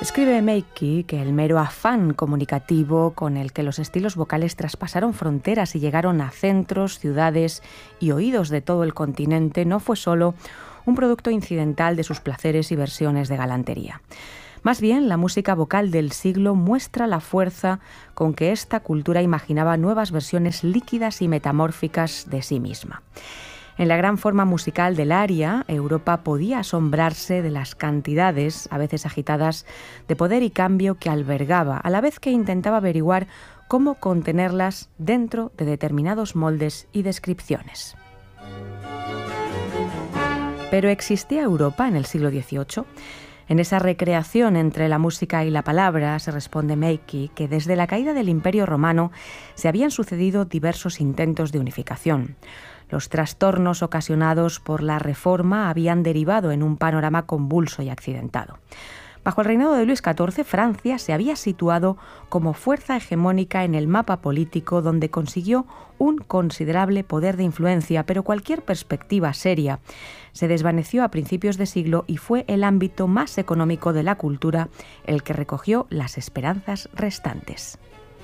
Escribe Meiki que el mero afán comunicativo con el que los estilos vocales traspasaron fronteras y llegaron a centros, ciudades y oídos de todo el continente no fue solo un producto incidental de sus placeres y versiones de galantería. Más bien, la música vocal del siglo muestra la fuerza con que esta cultura imaginaba nuevas versiones líquidas y metamórficas de sí misma. En la gran forma musical del aria, Europa podía asombrarse de las cantidades, a veces agitadas, de poder y cambio que albergaba, a la vez que intentaba averiguar cómo contenerlas dentro de determinados moldes y descripciones. Pero ¿existía Europa en el siglo XVIII? En esa recreación entre la música y la palabra, se responde Meiki, que desde la caída del Imperio Romano se habían sucedido diversos intentos de unificación. Los trastornos ocasionados por la Reforma habían derivado en un panorama convulso y accidentado. Bajo el reinado de Luis XIV, Francia se había situado como fuerza hegemónica en el mapa político, donde consiguió un considerable poder de influencia, pero cualquier perspectiva seria se desvaneció a principios de siglo y fue el ámbito más económico de la cultura el que recogió las esperanzas restantes.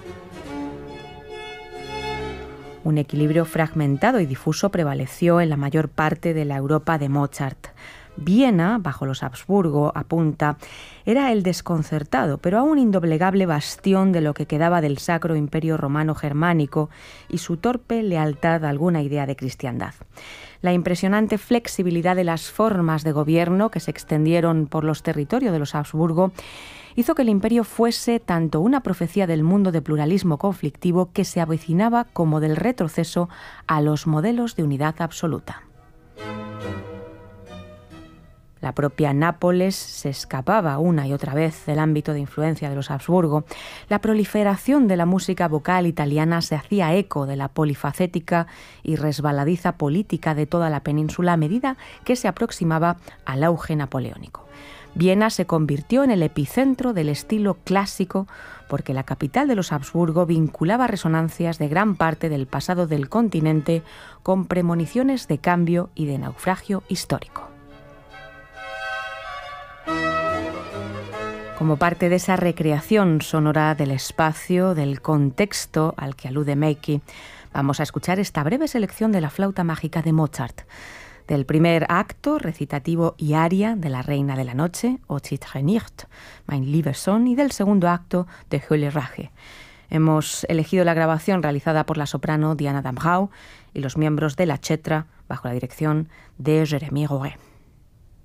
Un equilibrio fragmentado y difuso prevaleció en la mayor parte de la Europa de Mozart. Viena, bajo los Habsburgo, apunta, era el desconcertado, pero aún indoblegable bastión de lo que quedaba del Sacro Imperio Romano Germánico y su torpe lealtad a alguna idea de cristiandad. La impresionante flexibilidad de las formas de gobierno que se extendieron por los territorios de los Habsburgo hizo que el imperio fuese tanto una profecía del mundo de pluralismo conflictivo que se avecinaba como del retroceso a los modelos de unidad absoluta. La propia Nápoles se escapaba una y otra vez del ámbito de influencia de los Habsburgo. La proliferación de la música vocal italiana se hacía eco de la polifacética y resbaladiza política de toda la península a medida que se aproximaba al auge napoleónico. Viena se convirtió en el epicentro del estilo clásico porque la capital de los Habsburgo vinculaba resonancias de gran parte del pasado del continente con premoniciones de cambio y de naufragio histórico. Como parte de esa recreación sonora del espacio, del contexto al que alude Meiki, vamos a escuchar esta breve selección de la flauta mágica de Mozart, del primer acto recitativo y aria de La Reina de la Noche, O Titre nicht, Mein lieber Sohn, y del segundo acto de Höhle Rache. Hemos elegido la grabación realizada por la soprano Diana Damrau y los miembros de la Chetra bajo la dirección de Jérémie Rhoret.